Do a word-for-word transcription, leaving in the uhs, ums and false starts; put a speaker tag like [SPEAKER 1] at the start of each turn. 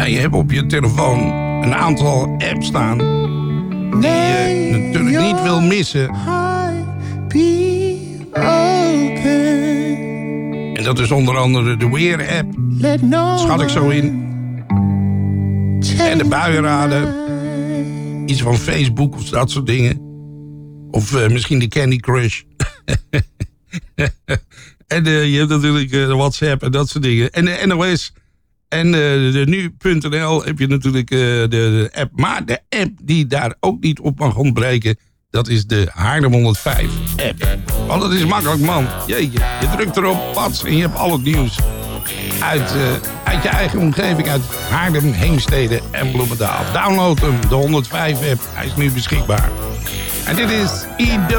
[SPEAKER 1] je hebt op je telefoon een aantal apps staan die je natuurlijk niet wil missen. En dat is onder andere de Weer-app. Schat ik zo in. En de buienraden. Iets van Facebook of dat soort dingen. Of uh, misschien de Candy Crush. En uh, je hebt natuurlijk uh, de WhatsApp en dat soort dingen. En de N O S en uh, de nu punt n l heb je natuurlijk uh, de, de app. Maar de app die daar ook niet op mag ontbreken, dat is de Haarlem honderdvijf app. Want dat is makkelijk, man. Jeetje, je drukt erop, pats, en je hebt al het nieuws. Uit, uh, uit je eigen omgeving, uit Haarlem, Heemstede en Bloemendaal. Download hem, de honderdvijf app. Hij is nu beschikbaar. En dit is Ido.